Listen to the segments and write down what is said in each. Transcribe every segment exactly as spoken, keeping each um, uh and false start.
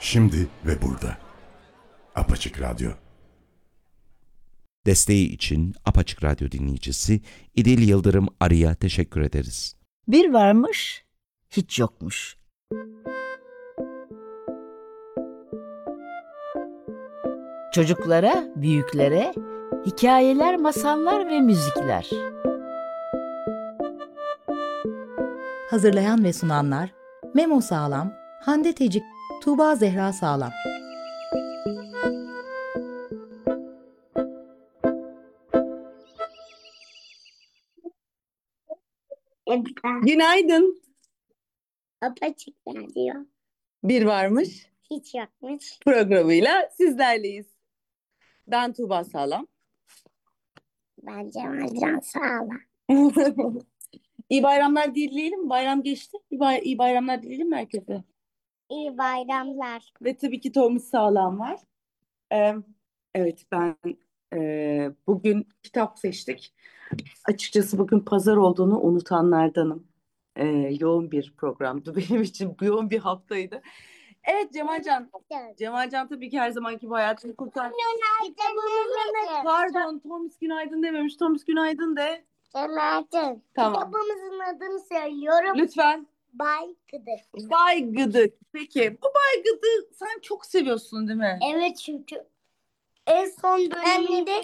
Şimdi ve burada. Apaçık Radyo. Desteği için Apaçık Radyo dinleyicisi İdil Yıldırım Arı'ya teşekkür ederiz. Bir varmış, hiç yokmuş. Çocuklara, büyüklere hikayeler, masallar ve müzikler. Hazırlayan ve sunanlar Memo Sağlam, Hande Tecik, Tuğba Zehra Sağlam. Günaydın. Apaçık Radyo. Bir varmış Hiç yokmuş. programıyla sizlerleyiz. Ben Tuğba Sağlam. Ben Cemal Can Sağlam. İyi bayramlar dileyelim. Bayram geçti. İyi, bay- iyi bayramlar dileyelim mi herkese? İyi bayramlar. Ve tabii ki Tomris Sağlam var. Ee, evet ben e, bugün kitap seçtik. Açıkçası bugün pazar olduğunu unutanlardanım. Ee, yoğun bir programdı benim için. Yoğun bir haftaydı. Evet Cemalcan. Cemalcan tabii ki her zamanki gibi hayatını kurtar. Kitabımızın Pardon, Thomas günaydın dememiş. Thomas günaydın de. Cemal'cim. Tamam. Kitabımızın adını söylüyorum. Lütfen. Bay Gıdık. Bay Gıdık. Peki bu Bay Gıdık sen çok seviyorsun değil mi? Evet çünkü en son bölümünde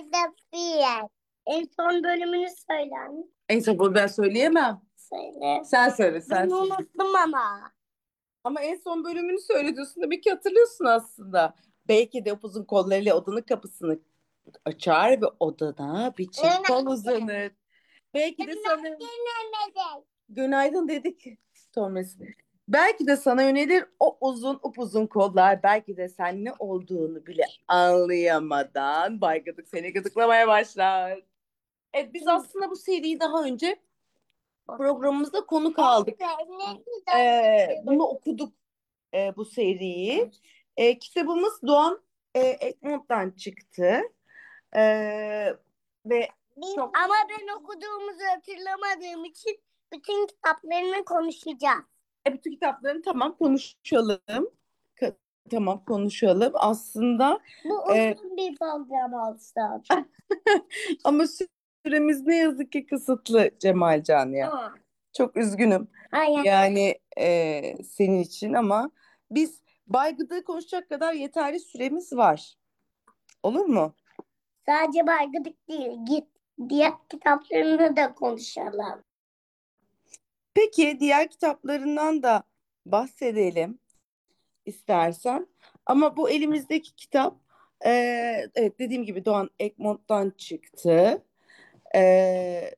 en son bölümünü söyler mi? En son bunu ben söyleyemem. Söyle. Sen söyle sen Ben söyle. unuttum ama. Ama en son bölümünü söylediyorsun. Demek ki hatırlıyorsun aslında. Belki de upuzun kollarıyla odanın kapısını açar ve odana bir çift kol uzanır. Belki de sana... Günaydın dedik Thomas. Belki de sana yönelir o uzun upuzun kollar. Belki de sen ne olduğunu bile anlayamadan Bay Gıdık seni gıdıklamaya başlar. Evet biz aslında bu seriyi daha önce programımızda konuk aldık. Ee, bunu okuduk e, bu seriyi. E, kitabımız Doğan e, Egmont'tan çıktı. E, ve çok... Ama ben okuduğumuzu hatırlamadığım için bütün kitaplarını konuşacağım. E, bütün kitaplarını tamam konuşalım. Ka- tamam konuşalım. Aslında Bu uzun e, bir program olsun. ama süremiz ne yazık ki kısıtlı Cemalcan ya. Aa. Çok üzgünüm. Hayır. Yani e, senin için ama biz Bay Gıdık'ı konuşacak kadar yeterli süremiz var. Olur mu? Sadece Baygıdık değil. Git diğer kitaplarını da konuşalım. Peki diğer kitaplarından da bahsedelim istersen. Ama bu elimizdeki kitap e, evet dediğim gibi Doğan Egmont'tan çıktı. E,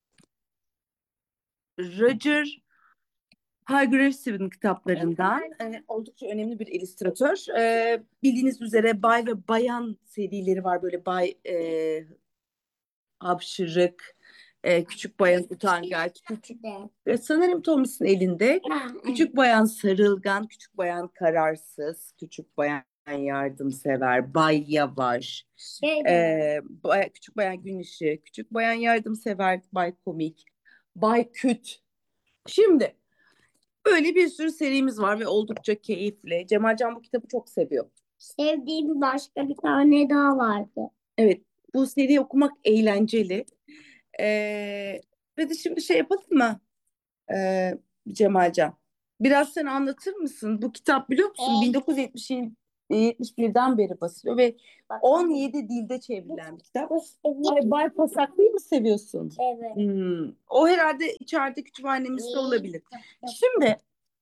Roger Hargreaves'in kitaplarından e, oldukça önemli bir illüstratör. E, bildiğiniz üzere Bay ve Bayan serileri var. Böyle Bay e, Hapşırık, e, Küçük Bayan Utangaç, Küçük e, sanırım Thomas'ın elinde. Küçük Bayan Sarılgan, Küçük Bayan Kararsız, Küçük Bayan Yardımsever, Bay Yavaş, e, Bay- Küçük Bayan Gün Işığı, Küçük Bayan Yardımsever, Bay Komik, Bay Küt. Şimdi böyle bir sürü serimiz var ve oldukça keyifli. Cemalcan bu kitabı çok seviyor. Sevdiğim başka bir tane daha vardı. Evet, bu seriyi okumak eğlenceli. Ee, ve de şimdi şey yapalım mı ee, Cemalcan? Biraz sen anlatır mısın? Bu kitap biliyor musun? Evet. bin dokuz yüz yetmiş, yetmiş birden beri basılıyor ve on yedi dilde çevrilen bir kitap. Ay, Bay Pasaklıyı mı seviyorsun? Evet. Hmm, o herhalde içeride kütüphanemizde olabilir. Şimdi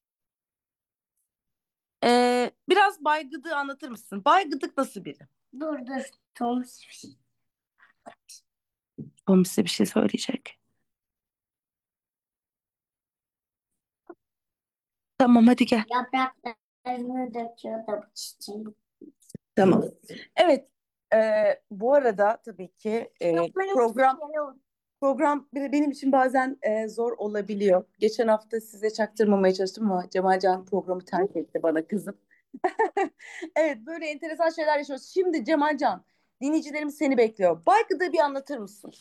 ee, biraz Bay Gıdık'ı anlatır mısın? Bay Gıdık nasıl biri? Dur dur. Thomas. Tom size bir şey söyleyecek. Tamam hadi gel. Yapraklarını döküyor da bu çiçeğin. Tamam. Evet. e, bu arada tabii ki e, program program bir- benim için bazen e, zor olabiliyor. Geçen hafta size çaktırmamaya çalıştım ama Cemalcan programı terk etti bana kızım. Evet böyle enteresan şeyler yaşıyoruz. Şimdi Cemalcan dinleyicilerimiz seni bekliyor. Baykı'da bir anlatır mısın?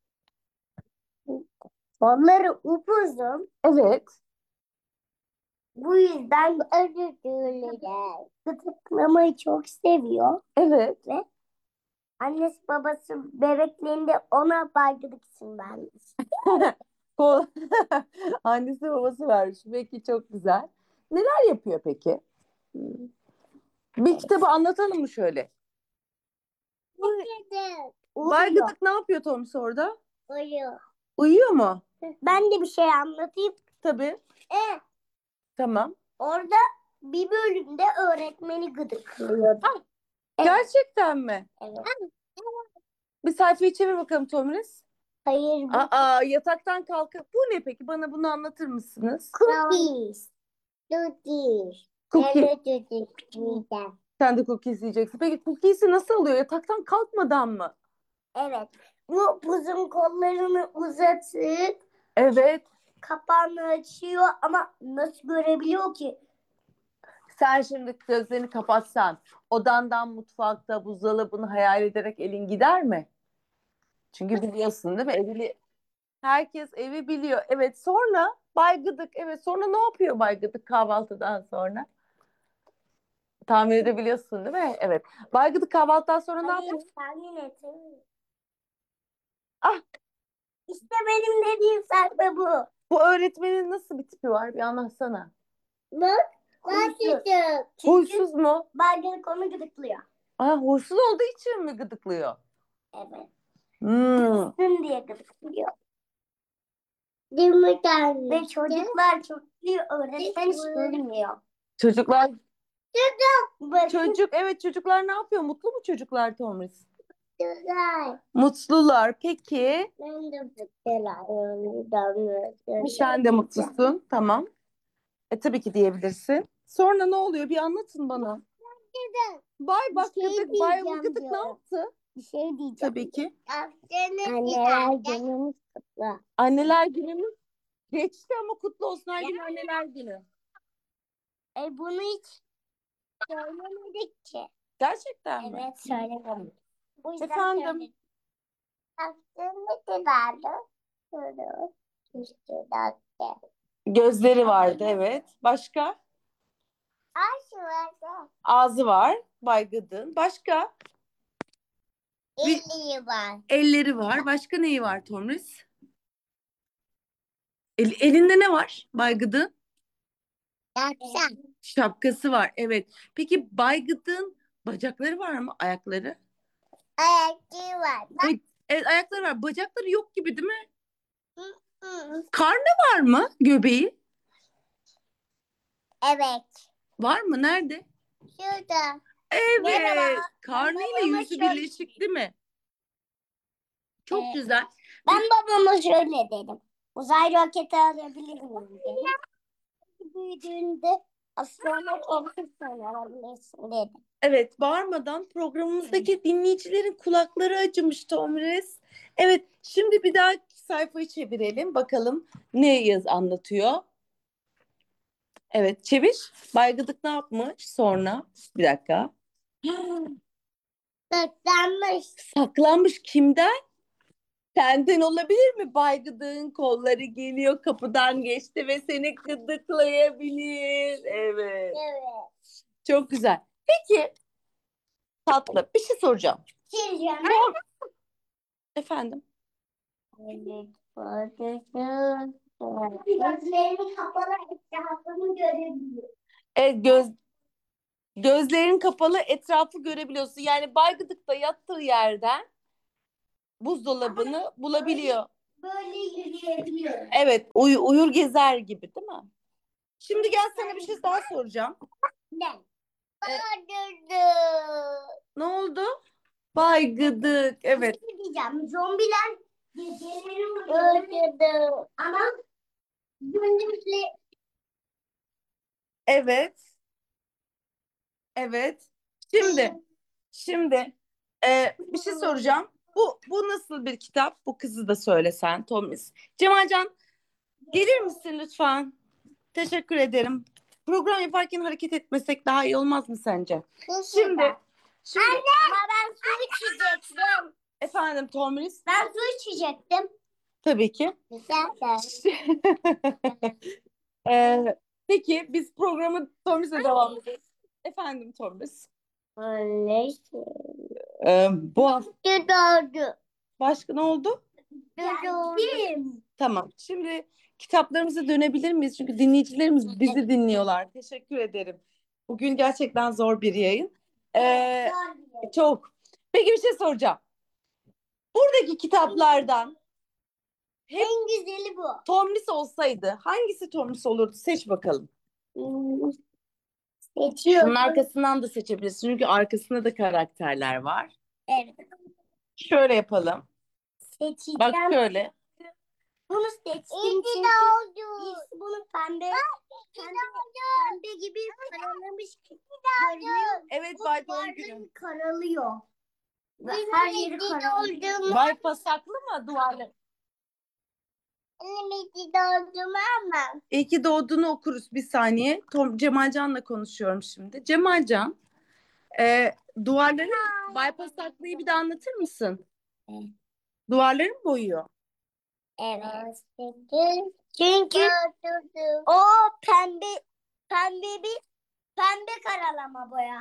Onları upuzun. Evet. Bu yüzden özür dilerim. Gıdıklamayı çok seviyor. Evet. Annesi babası bebekliğinde ona baygıdık isim vermiş. Kol... Annesi babası vermiş. Peki çok güzel. Neler yapıyor peki? Bir kitabı anlatalım mı şöyle? Uyuyor. Baygıdık ne yapıyor Tomris orada? Uyuyor. Uyuyor mu? Ben de bir şey anlatayım. Tabii. E, Tamam. orada bir bölümde öğretmeni gıdıklıyordu. Evet. Gerçekten mi? Evet. Bir sayfayı çevir bakalım Tomris. Hayır, bu Aa, yataktan kalkıp bu ne peki? Bana bunu anlatır mısınız? cookies. Cookies. Cookie. Evet, cookies yiyeceğim. Sen de cookies yiyeceksin. Peki cookies'i nasıl alıyor? Yataktan kalkmadan mı? Evet. Bu uzun kollarını uzatıp Evet. kapağını açıyor ama nasıl görebiliyor ki? Sen şimdi gözlerini kapatsan, odandan mutfakta buzdolabını hayal ederek elin gider mi? Çünkü biliyorsun değil mi? Evi, herkes evi biliyor. Evet, sonra Baygıdık. Evet, sonra ne yapıyor Baygıdık kahvaltıdan sonra? Tahmin edebiliyorsun değil mi? Evet. Baygıdık kahvaltıdan sonra ne yapıyor? Hayır, tahmin et. Ah, İşte benim dediğim sayfa bu. bu öğretmenin nasıl bir tipi var? Bir anlatsana. Bak. Huysuz. Çünkü Huysuz mu? baygınlık onu gıdıklıyor. Ah, huysuz olduğu için mi gıdıklıyor? Evet. Hmm. Hım diye gıdıklıyor. Değil mi tane? Ve çocuklar çok iyi, öğretmen hiç görmüyor. Çocuklar, Bakın. çocuk, evet çocuklar ne yapıyor? Mutlu mu çocuklar Tomris? Güzel. Mutlular. Peki. Ben de güzel. Sen de mutlusun. Tamam. E tabii ki diyebilirsin. Sonra ne oluyor? Bir anlatın bana. Bay Bir şey Bakkıdık, Bay diyeceğim Bakkıdık ne diyorum. yaptı? Bir şey diyeceğim. Tabii ki. Anneler günümüz kutlu. Anneler günümüz geçti ama kutlu olsun her gün anneler günü. E bunu hiç söylemedik ki. Gerçekten mi? Evet, söylemedik. Bu yüzden Efendim? söyledik. Aslında vardı. Şöyle. İşte datte. Gözleri vardı evet. Başka? Aşı vardı. Ağzı var. Baygıdın. Başka? Bir- Eli var. Elleri var. Başka neyi var Tomris? El- elinde ne var Baygıdın? Yapsam. Şapkası var. Evet. Peki Baygıdın bacakları var mı? Ayakları? Ayakkabı var. Bak. Evet, evet, ayakları var. Bacakları yok gibi değil mi? Hı. Karnı var mı? Göbeği? Evet. Var mı? Nerede? Şurada. Evet. Merhaba. Karnıyla Babama yüzü şöyle- birleşik değil mi? Çok Evet. güzel. Ben babama şöyle dedim. Uzay roketi alabilir miyim dedim. Büyüdüğünde astronot olursan alabilirsin dedim. Evet, bağırmadan programımızdaki dinleyicilerin kulakları acımış Tomris. Evet, şimdi bir daha sayfayı çevirelim. Bakalım ne yaz anlatıyor. Evet, çevir. Baygıdık ne yapmış sonra? Bir dakika. Saklanmış. Saklanmış kimden? Senden olabilir mi? Baygıdığın kolları geliyor, kapıdan geçti ve seni gıdıklayabilir. Evet, Evet. çok güzel. Peki, tatlı bir şey soracağım. Sileceğim. Efendim? Evet. Gözlerini kapalı etrafını görebiliyor. Evet, göz, gözlerin kapalı etrafı görebiliyorsun. Yani Baygıdık'ta yattığı yerden buzdolabını bulabiliyor. Böyle yürüyebiliyor. Evet, uy- uyur gezer gibi değil mi? Şimdi gel sana bir şey daha soracağım. Ne? E, Öldürdü. Ne oldu? Baygıdık, evet. Ne diyeceğim? Zombiler geceleri öldürdü. Ama gündüzle Evet, evet. Şimdi, şimdi e, bir şey soracağım. Bu bu nasıl bir kitap? Bu kızı da söylesen Tomis. Cemalcan, gelir misin lütfen? Teşekkür ederim. Program yaparken hareket etmesek daha iyi olmaz mı sence? Şimdi, şimdi Ama ben su içecektim. efendim Tomis, Ben su içecektim. tabii ki. Güzel de. Ee, Peki biz programı Tomis'le devam edeceğiz. Efendim Tomis. Neyse. Ee, bu hafta Doğru. başka ne oldu? Doğru. Tamam. Şimdi kitaplarımıza dönebilir miyiz? Çünkü dinleyicilerimiz bizi dinliyorlar. Teşekkür ederim. Bugün gerçekten zor bir yayın. Ee, çok. Peki bir şey soracağım. Buradaki kitaplardan En güzeli bu. Tomris olsaydı hangisi Tomris olurdu? Seç bakalım. Hmm, Bunun Seçiyorum. arkasından da seçebilirsin. Çünkü arkasında da karakterler var. Evet. Şöyle yapalım. Seçeceğim. Bak şöyle. Bunu seçtim çünkü biz bunu pembe, pembe, pembe gibi karalamış görünüyor. Evet, Bu Bay Doğum duvarları Günü. karalıyor. Ve her yeri karalıyor. Bay pasaklı mı duvarlar? Elimizi doldurma ama. İyi ki doğduğunu okuruz bir saniye. Tom, Cemalcan'la konuşuyorum şimdi. Cemalcan, e, duvarları Bay Pasaklı'yı bir de anlatır mısın? Evet. Duvarları mı boyuyor? Evet. Çünkü o pembe pembe bir pembe karalama boya.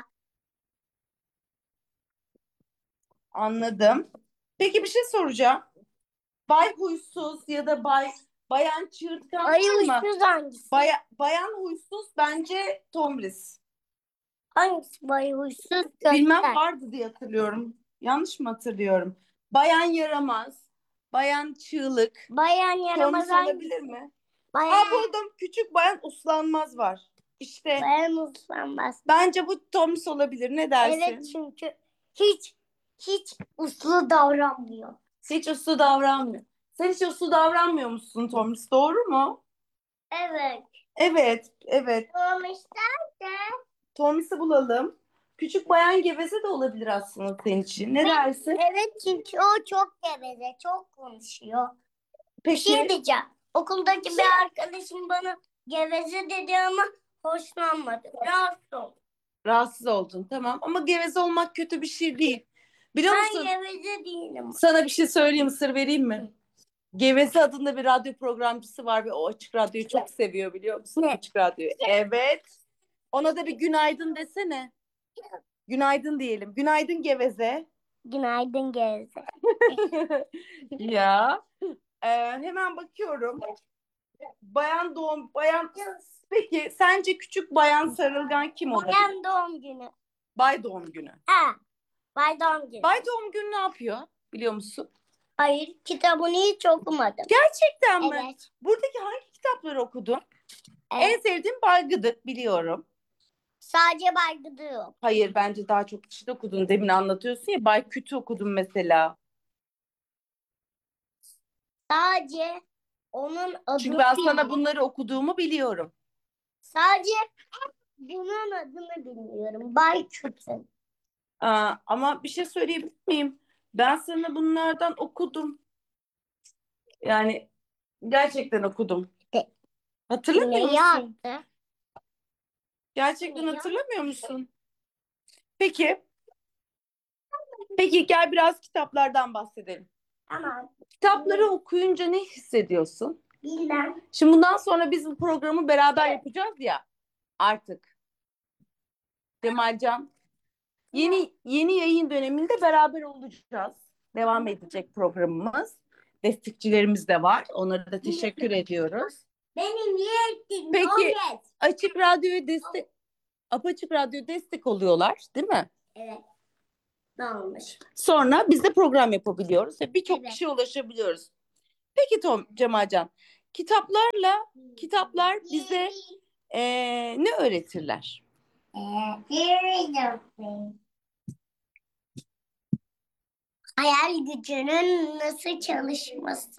Anladım. Peki bir şey soracağım. Bay Huysuz ya da Bay Bayan Çığırtkan Ay var mı? uçsuz hangisi? Baya, Bayan Huysuz bence Tomris. Hangisi bay uçsuz? Bilmem, Göster. vardı diye hatırlıyorum. Yanlış mı hatırlıyorum? Bayan Yaramaz, Bayan Çığlık. Bayan Tomris yaramaz olabilir hangisi? mi? Bayan, Aa, buldum. Küçük Bayan Uslanmaz var. İşte bayan uslanmaz. bence bu Tomris olabilir. Ne dersin? Evet çünkü hiç hiç uslu davranmıyor. Hiç uslu davranmıyor. Sen hiç uslu davranmıyor musun Tomris? Doğru mu? Evet. Evet, evet. Olmuşlar da. Tomris'i bulalım. Küçük Bayan Geveze de olabilir aslında senin için. Ne dersin? Evet çünkü o çok geveze, çok konuşuyor. Bir şey Peki. diyeceğim. Okuldaki bir arkadaşım bana geveze dedi ama hoşlanmadı. Rahatsız oldum. Rahatsız oldun, tamam. Ama geveze olmak kötü bir şey değil. Biliyor Ben musun? geveze değilim. Sana bir şey söyleyeyim, sır vereyim mi? Geveze adında bir radyo programcısı var ve o Açık Radyo'yu çok seviyor, biliyor musun? Ne? Açık Radyo'yu. Evet. Ona da bir günaydın desene. Günaydın diyelim. Günaydın Geveze. Günaydın geveze. Ya. Ee, hemen bakıyorum. Bayan doğum, bayan. Peki sence küçük Bayan Sarılgan kim olabilir? Bayan doğum günü. Bay doğum günü. Ha, bay doğum günü. Bay doğum günü ne yapıyor? Biliyor musun? Hayır, kitabını hiç okumadım. Gerçekten mi? Evet. Buradaki hangi kitapları okudun? Evet. En sevdiğim Bay Gıdık, biliyorum. Sadece bay Gıdı yok. Hayır, bence daha çok kişi de okudun. Demin anlatıyorsun ya, Bay Kütü okudum mesela. Sadece onun adını Çünkü ben sana bilmiyorum. bunları okuduğumu biliyorum. Sadece bunun adını bilmiyorum. Bay Kötü. Aa, ama bir şey söyleyebilir miyim? Ben sana bunlardan okudum. Yani gerçekten okudum. De- Hatırlamıyor Neyi musun? attı? Gerçekten Neyi hatırlamıyor musun? Peki. Peki gel biraz kitaplardan bahsedelim. Tamam. Kitapları okuyunca ne hissediyorsun? Bilmem. Şimdi bundan sonra biz bu programı beraber yapacağız ya artık. Cemalcan. Yeni yeni yayın döneminde beraber olacağız. Devam edecek programımız. Destekçilerimiz de var. Onlara da teşekkür ediyoruz. Benim yeğenim. Peki Açık Radyo'ya destek Apaçık Radyo destek oluyorlar, değil mi? Evet. Ne olmuş? Sonra biz de program yapabiliyoruz ve birçok Evet. kişiye ulaşabiliyoruz. Peki Tom Cemalcan, kitaplarla kitaplar bize eee, ne öğretirler? Hayal gücünün nasıl çalışması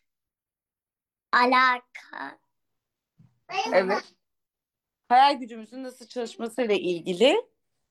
alaka. Evet. Hayal gücümüzün nasıl çalışmasıyla ilgili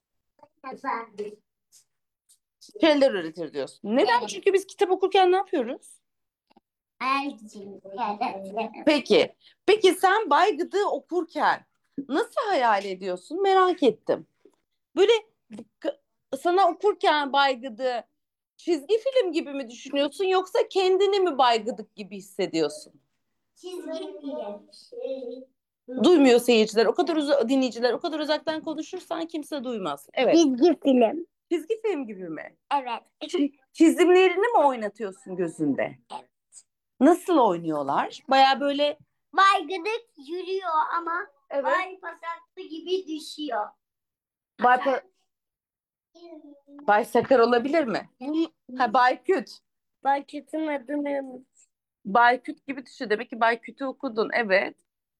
şeyler öğretir diyorsun. Neden? Evet. Çünkü biz kitap okurken ne yapıyoruz? Hayal gücünün. Peki. Peki sen Bay Gıdık'ı okurken nasıl hayal ediyorsun? Merak ettim. Böyle k- sana okurken Bay Gıdık'ı çizgi film gibi mi düşünüyorsun yoksa kendini mi Bay Gıdık gibi hissediyorsun? Çizgi film. Duymuyor seyirciler. O kadar uza dinleyiciler o kadar uzaktan konuşursan kimse duymaz. Evet. Çizgi film. Çizgi film gibi mi? Evet. Çi- Çizimlerini mi oynatıyorsun gözünde? Evet. Nasıl oynuyorlar? Baya böyle Baygıdık yürüyor ama evet. Bay Pasaklı gibi düşüyor. Bay, Pa- Bay Sakar olabilir mi? Ha, Bayküt. Bayküt'ün adını Bayküt gibi düşün. Demek ki Bayküt'ü okudun. Evet.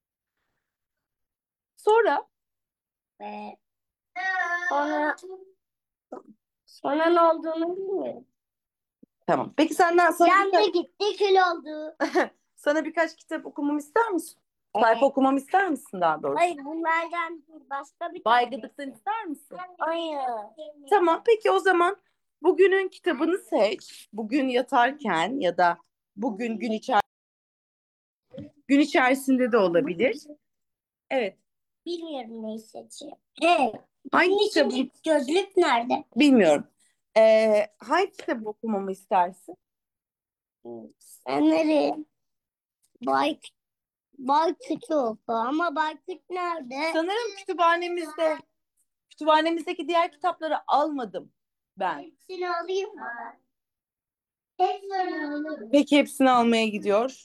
Sonra ve sonra sonra ne olduğunu bilmiyorum. tamam. Peki senden sana Yandı birkaç, gitti kül oldu. sana birkaç kitap okumamı ister misin? Sayfa okumamı ister misin daha doğrusu? Hayır bunlardan değil, başka bir Baygıdıktan ister misin? Hayır. Tamam. Peki o zaman bugünün kitabını seç. Bugün yatarken ya da bugün gün içer gün içerisinde de olabilir. Evet. Bilmiyorum neyi seçeyim. Evet. Hangi Bunun için kitabı? gözlük nerede? Bilmiyorum. Ee, hangi kitabı okumamı istersin? Sen nereye? Bay, Bayküt'ü oku ama Bayküt nerede? Sanırım kütüphanemizde. Kütüphanemizdeki diğer kitapları almadım ben. Hepsini alayım mı? Hepsini alayım. Peki hepsini almaya gidiyor.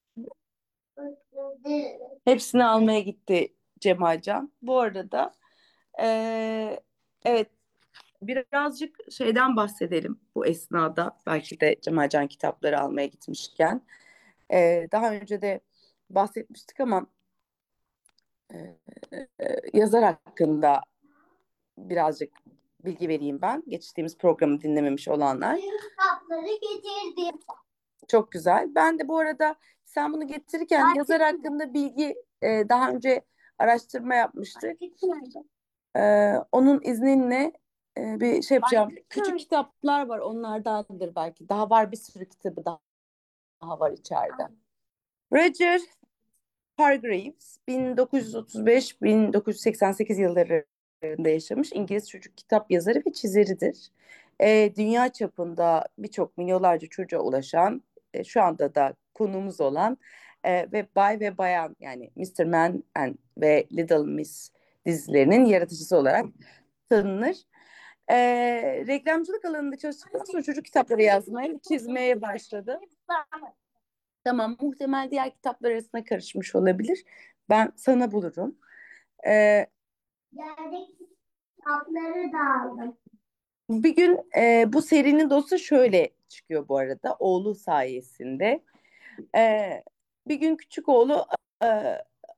Hepsini almaya gitti Cemalcan. Bu arada eee, evet birazcık şeyden bahsedelim bu esnada. Belki de Cemalcan kitapları almaya gitmişken. Eee, daha önce de bahsetmiştik ama eee, yazar hakkında birazcık bilgi vereyim ben. Geçtiğimiz programı dinlememiş olanlar. Kitapları getirdim. Çok güzel. Ben de bu arada sen bunu getirirken Artık yazar mı? hakkında bilgi e, daha önce araştırma yapmıştık. Bayküt nerede? E, onun izninle e, bir şey yapacağım. Bayküt Küçük nerede? kitaplar var. Onlardandır belki. Daha var bir sürü kitabı daha, daha var içeride. Roger Hargreaves bin dokuz yüz otuz beş bin dokuz yüz seksen sekiz yıllarında yaşamış İngiliz çocuk kitap yazarı ve çizeridir. E, dünya çapında birçok milyonlarca çocuğa ulaşan, e, şu anda da konuğumuz olan e, ve Bay ve Bayan yani mister Man and ve Little Miss dizilerinin yaratıcısı olarak tanınır. E, reklamcılık alanında çalıştıktan sonra çocuk kitapları yazmaya ve çizmeye başladı. Tamam, muhtemel diğer kitaplar arasında karışmış olabilir. Ben sana bulurum. Ee, Yerdeki kitapları da aldım. bir gün e, bu serinin dostu şöyle çıkıyor bu arada. Oğlu sayesinde. Ee, bir gün küçük oğlu e,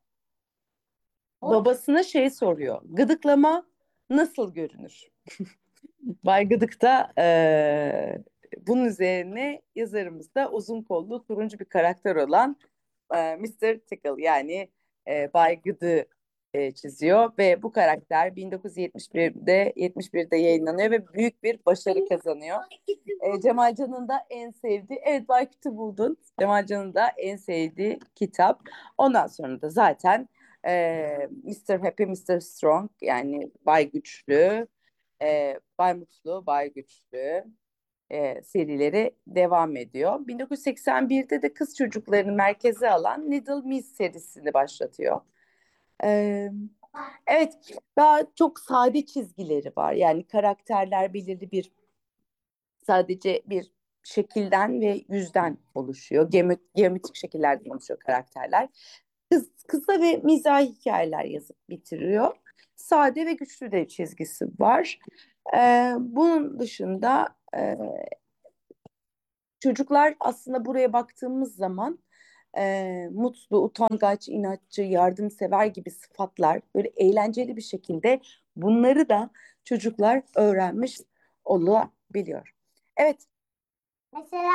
babasına şey soruyor. Gıdıklama nasıl görünür? Bay Gıdık da e, bunun üzerine yazarımız da uzun kollu turuncu bir karakter olan e, mister Tickle yani e, Bay Gıdı e, çiziyor ve bu karakter bin dokuz yüz yetmiş birde yetmiş birde yayınlanıyor ve büyük bir başarı kazanıyor. E, Cemalcan'ın da en sevdiği, evet Baykut'u buldun. Cemalcan'ın da en sevdiği kitap. Ondan sonra da zaten e, mister Happy, mister Strong yani Bay Güçlü, e, Bay Mutlu, Bay Güçlü e, serileri devam ediyor. bin dokuz yüz seksen birde de kız çocuklarını merkeze alan Little Miss serisini başlatıyor. E, evet, daha çok sade çizgileri var. Yani karakterler belirli bir sadece bir şekilden ve yüzden oluşuyor. Geomet geometrik şekillerden oluşuyor karakterler. Kız, kısa ve mizahi hikayeler yazıp bitiriyor. Sade ve güçlü de çizgisi var. Ee, bunun dışında e, çocuklar aslında buraya baktığımız zaman e, mutlu, utangaç, inatçı, yardımsever gibi sıfatlar böyle eğlenceli bir şekilde bunları da çocuklar öğrenmiş olabiliyor. Evet. Mesela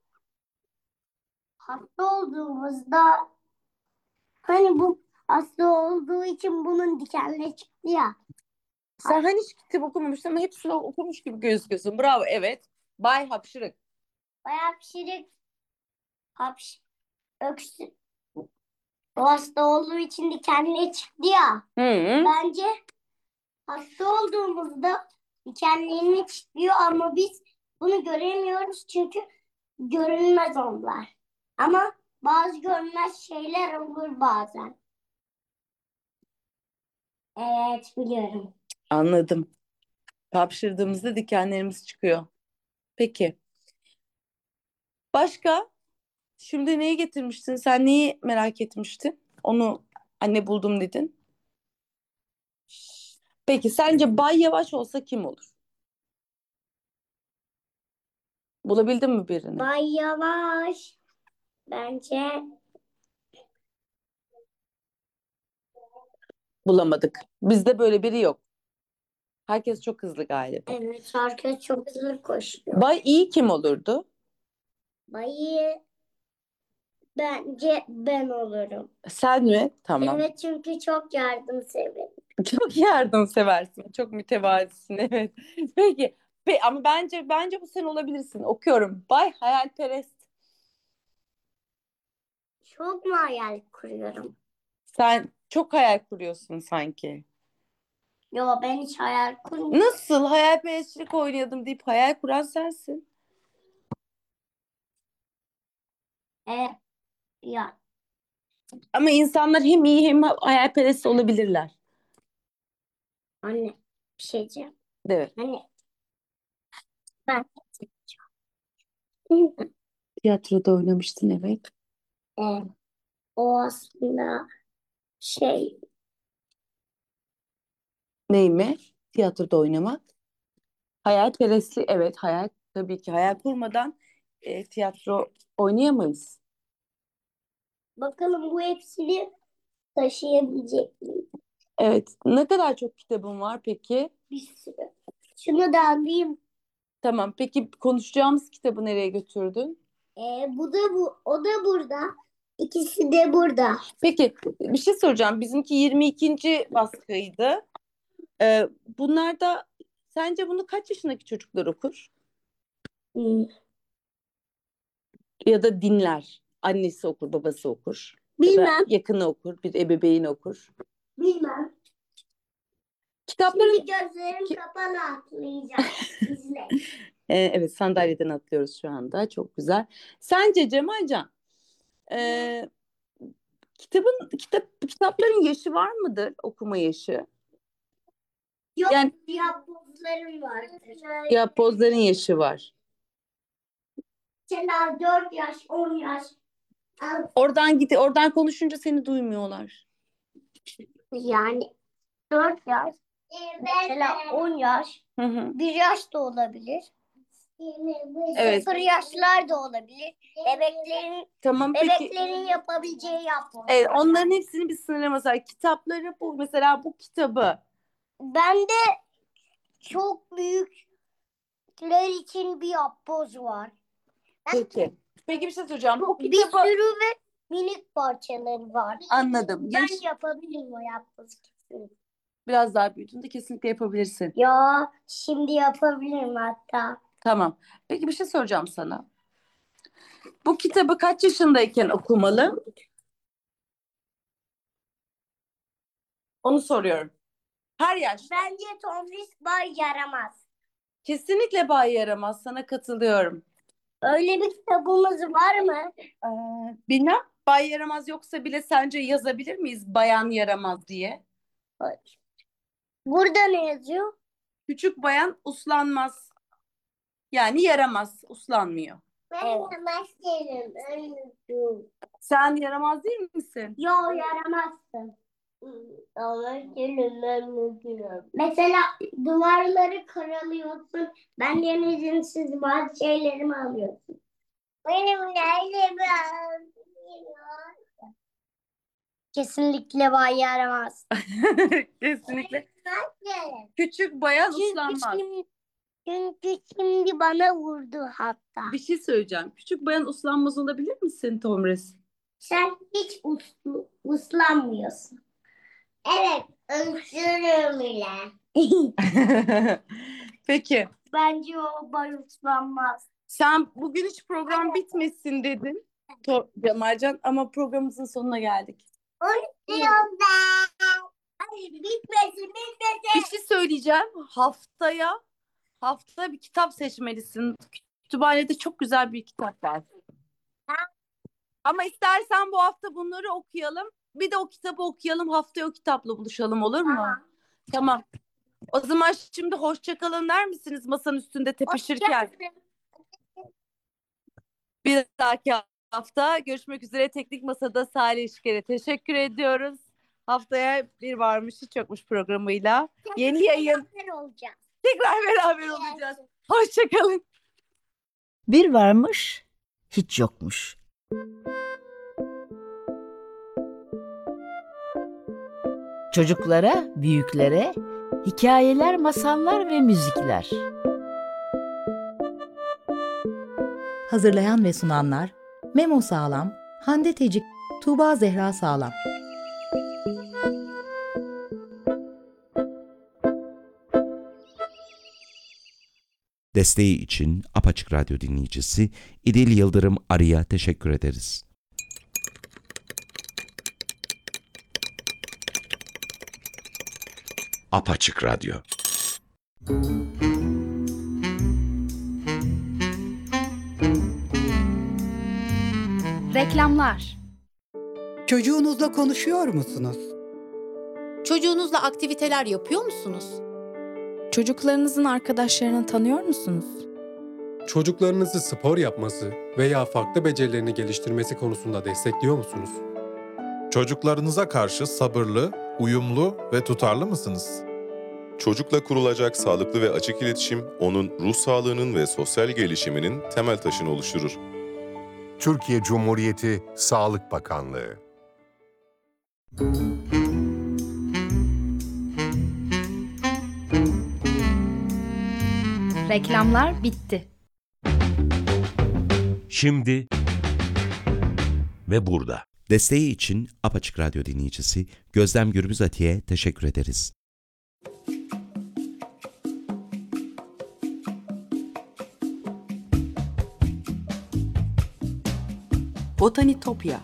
hasta olduğumuzda hani bu hasta olduğu için bunun dikenleri çıktı ya. Sen hani hiç kitap okumamıştın ama hepsini okumuş gibi gözüküyorsun. Bravo, evet. Bay Hapşırık. Bayağı pişirik hapş öksü o hasta olduğu için dikenleri çıktı ya. Hı -hı. Bence hasta olduğumuzda dikenlerini çıkıyor ama biz bunu göremiyoruz çünkü görünmez onlar. Ama bazı görünmez şeyler olur bazen. Evet biliyorum. Anladım. Hapşırdığımızda dikenlerimiz çıkıyor. Peki. Başka? Şimdi neyi getirmiştin? Sen neyi merak etmiştin? Onu anne buldum dedin. Peki sence Bay Yavaş olsa kim olur? Bulabildin mi birini? Bay Yavaş. Bence Bulamadık. Bizde böyle biri yok. Herkes çok hızlı galiba. evet herkes çok hızlı koşuyor. Bay iyi kim olurdu? Bayı bence ben olurum. Sen mi? Tamam. Evet çünkü çok yardımseverim. Çok yardımseversin. Çok mütevazisin. Evet. Peki. Pe ama bence bence bu sen olabilirsin. Okuyorum. Bay Hayalperest. Çok mu hayal kuruyorum? Sen çok hayal kuruyorsun sanki. Yo ben hiç hayal kurmuyorum. Nasıl hayalperestlik oynuyordum deyip hayal kuran sensin. Evet. Ya Ama insanlar hem iyi hem hayalperest olabilirler. anne bir şey diyeceğim. Evet. Hani ben Tiyatroda oynamıştın evet. e, o aslında şey Ney mi? Tiyatroda oynamak. Hayalperestlik evet hayal tabii ki hayal kurmadan e, tiyatro oynayamayız. bakalım bu hepsini taşıyabilecek miyim? Evet. Ne kadar çok kitabın var peki? Bir sürü. Şunu da alayım. Tamam. Peki konuşacağımız kitabı nereye götürdün? E, bu da bu. O da burada. İkisi de burada. Peki bir şey soracağım. Bizimki yirmi ikinci baskıydı. Ee, bunlar da sence bunu kaç yaşındaki çocuklar okur? Hmm. Ya da dinler. Annesi okur, babası okur. Ya da Bilmem. yakını okur, bir ebeveyn okur. Bilmem. Kitapların Şimdi gözlerim Ki- kapalı atlayacağım. İzle. Ee, evet sandalyeden atlıyoruz şu anda. Çok güzel. Sence Cemalcan, e, kitabın kitap kitapların yaşı var mıdır? Okuma yaşı. Yok Yani yapbozlarım vardır. ya pozların yaşı var. Mesela dört yaş, on yaş. Oradan git, oradan konuşunca seni duymuyorlar. Yani dört yaş. Mesela on yaş. Hı hı. Bir yaş da olabilir. Evet. Sıfır yaşlar da olabilir. Bebeklerin Tamam peki. bebeklerin yapabileceği yapboz. Evet, onların hepsinin bir sınırlaması var. Kitapları bu mesela bu kitabı. Bende çok büyükler için bir yapboz var. Peki. Peki bir şey soracağım. Bu Bir kitabı sürü ve minik parçaları var. anladım. Ben Yaş yapabilirim o yapbozu kesin. biraz daha büyüdüğünde kesinlikle yapabilirsin. Ya şimdi yapabilirim hatta. Tamam. Peki bir şey soracağım sana. Bu kitabı kaç yaşındayken okumalı? Onu soruyorum. Her yaş. Bence Tomris Bay yaramaz. Kesinlikle Bay Yaramaz. Sana katılıyorum. Öyle bir kitabımız var mı? Ee, bilmem. Bay Yaramaz yoksa bile sence yazabilir miyiz Bayan Yaramaz diye? Burada ne yazıyor? Küçük bayan uslanmaz. Yani yaramaz, uslanmıyor. Ben yaramaz değilim. Öldüm. Sen yaramaz değil misin? Yo yaramazsın. Ama gelin ben mutluyum. Mesela duvarları karalıyorsun. Benden izinsiz bazı şeylerimi alıyorsun. Benim nerede Kesinlikle bay yaramaz. Kesinlikle. Küçük bayan uslanmaz. Çünkü, çünkü şimdi bana vurdu hatta. Bir şey söyleyeceğim. Küçük bayan uslanmaz olabilir misin Tomris? Sen hiç uslu, uslanmıyorsun. Evet, ısırırım bile. Peki. Bence o bay uslanmaz. Sen bugün hiç program bitmesin dedin. To Cemalcan ama programımızın sonuna geldik. Onu diyorum ben. Hayır, bitmesin, bitmesin. Bir şey söyleyeceğim. Haftaya hafta bir kitap seçmelisin. Kütüphanede çok güzel bir kitap var. Ama istersen bu hafta bunları okuyalım. Bir de o kitabı okuyalım. Haftaya o kitapla buluşalım olur mu? Tamam. Tamam. O zaman şimdi hoşça kalın der misiniz masanın üstünde tepişirken? Bir dahaki hafta görüşmek üzere Teknik Masa'da Salih İşker'e teşekkür ediyoruz. Haftaya bir varmış hiç yokmuş programıyla yeni yayın olacağız. tekrar beraber olacağız. Hoşça kalın. Bir varmış, hiç yokmuş. Çocuklara, büyüklere hikayeler, masallar ve müzikler. Hazırlayan ve sunanlar Memo Sağlam, Hande Tecik, Tuğba Zehra Sağlam. Desteği için Apaçık Radyo dinleyicisi İdil Yıldırım Arı'ya teşekkür ederiz. Apaçık Radyo. Reklamlar. Çocuğunuzla konuşuyor musunuz? Çocuğunuzla aktiviteler yapıyor musunuz? Çocuklarınızın arkadaşlarını tanıyor musunuz? Çocuklarınızı spor yapması veya farklı becerilerini geliştirmesi konusunda destekliyor musunuz? Çocuklarınıza karşı sabırlı, uyumlu ve tutarlı mısınız? Çocukla kurulacak sağlıklı ve açık iletişim, onun ruh sağlığının ve sosyal gelişiminin temel taşını oluşturur. Türkiye Cumhuriyeti Sağlık Bakanlığı. Reklamlar bitti. Şimdi ve burada. Desteği için Apaçık Radyo dinleyicisi Gözlem Gürbüz Atiye teşekkür ederiz. Botanitopya.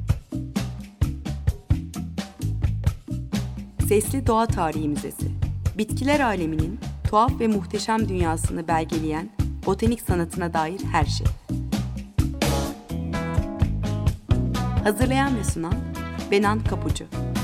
Sesli Doğa Tarihi Müzesi. Bitkiler aleminin tuhaf ve muhteşem dünyasını belgeleyen botanik sanatına dair her şey. Hazırlayan ve sunan Benan Kapucu.